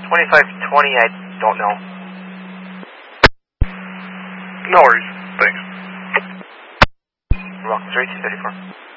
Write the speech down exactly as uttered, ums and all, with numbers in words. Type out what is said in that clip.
twenty-five twenty, I don't know. No worries. Thanks. You're welcome. three two thirty-four.